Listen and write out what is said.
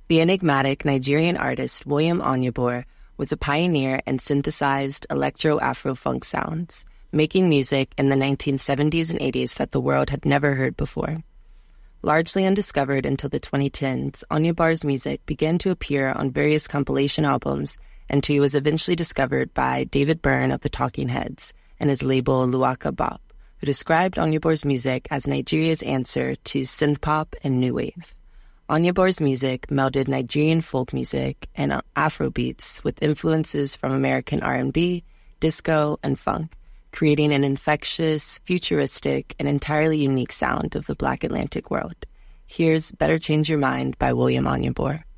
The enigmatic Nigerian artist William Onyeabor was a pioneer and synthesized electro-Afro-funk sounds, making music in the 1970s and 80s that the world had never heard before. Largely undiscovered until the 2010s, Onyeabor's music began to appear on various compilation albums until he was eventually discovered by David Byrne of the Talking Heads and his label Luaka Bop, who described Onyeabor's music as Nigeria's answer to synthpop and new wave. Onyeabor's music melded Nigerian folk music and Afrobeats with influences from American R&B, disco, and funk, creating an infectious, futuristic, and entirely unique sound of the Black Atlantic world. Here's Better Change Your Mind by William Onyeabor.